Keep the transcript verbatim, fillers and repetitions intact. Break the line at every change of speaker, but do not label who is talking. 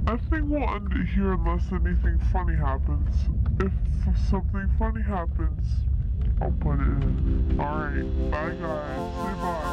I think we'll end it here unless anything funny happens. If something funny happens, I'll put it in. Alright, bye guys. Say bye.